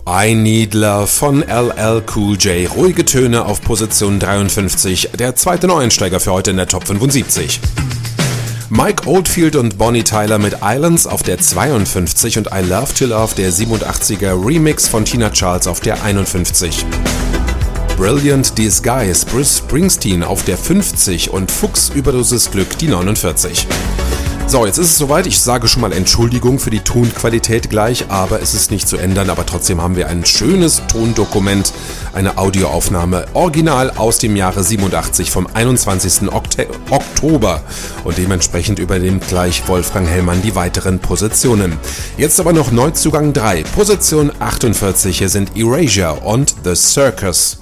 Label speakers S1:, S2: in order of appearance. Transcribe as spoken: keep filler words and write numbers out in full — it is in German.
S1: I Need Love von L L Cool J. Ruhige Töne auf Position dreiundfünfzig, der zweite Neueinsteiger für heute in der Top fünfundsiebzig. Mike Oldfield und Bonnie Tyler mit Islands auf der zweiundfünfzig und I Love to Love, der siebenundachtziger Remix von Tina Charles auf der einundfünfzig. Brilliant Disguise, Bruce Springsteen auf der fünfzig und Fuchs Überdosis Glück die neunundvierzig. So, jetzt ist es soweit. Ich sage schon mal Entschuldigung für die Tonqualität gleich, aber es ist nicht zu ändern. Aber trotzdem haben wir ein schönes Tondokument, eine Audioaufnahme, original aus dem Jahre siebenundachtzig vom einundzwanzigsten Oktober. Und dementsprechend übernimmt gleich Wolfgang Hellmann die weiteren Positionen. Jetzt aber noch Neuzugang drei, Position achtundvierzig. Hier sind Erasure und The Circus.